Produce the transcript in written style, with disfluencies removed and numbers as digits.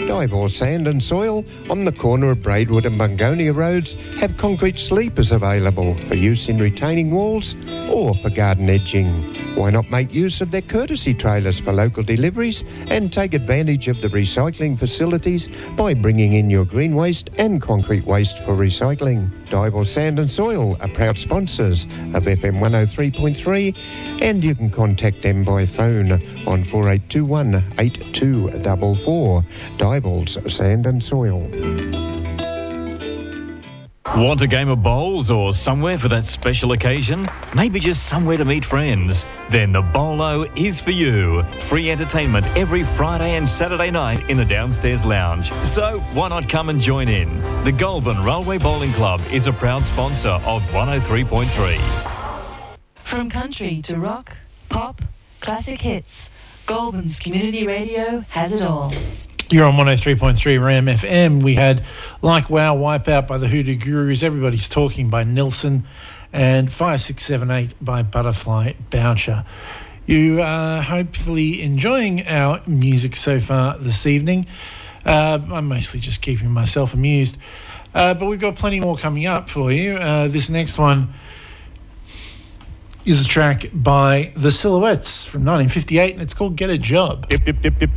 Diboll Sand and Soil on the corner of Braidwood and Bungonia Roads have concrete sleepers available for use in retaining walls or for garden edging. Why not make use of their courtesy trailers for local deliveries and take advantage of the recycling facilities by bringing in your green waste and concrete waste for recycling. Diboll Sand and Soil are proud sponsors of FM 103.3, and you can contact them by phone on 4821 8244. Diboll's Sand and Soil. Want a game of bowls or somewhere for that special occasion? Maybe just somewhere to meet friends? Then the Bowlo is for you. Free entertainment every Friday and Saturday night in the downstairs lounge. So why not come and join in? The Goulburn Railway Bowling Club is a proud sponsor of 103.3. From country to rock, pop, classic hits, Goulburn's community radio has it all. You're on 103.3 RAM FM. We had Like Wow, Wipeout by the Hoodoo Gurus, Everybody's Talking by Nilsson, and 5678 by Butterfly Bouncer. You are hopefully enjoying our music so far this evening. I'm mostly just keeping myself amused. But we've got plenty more coming up for you. This next one is a track by The Silhouettes from 1958, and it's called Get a Job. Dip, dip, dip, dip.